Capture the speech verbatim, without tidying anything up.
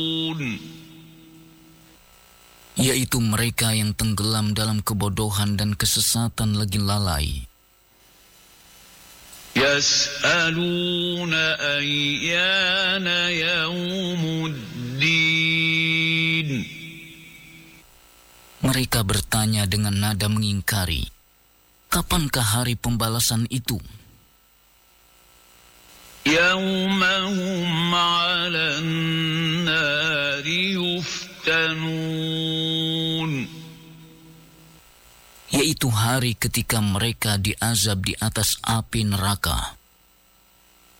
yaitu mereka yang tenggelam dalam kebodohan dan kesesatan lagi lalai. Yas'aluna ayyana yaumuddin. Mereka bertanya dengan nada mengingkari, kapankah hari pembalasan itu? Yaumahum 'alan nari yuftanun. Yaitu hari ketika mereka diazab di atas api neraka.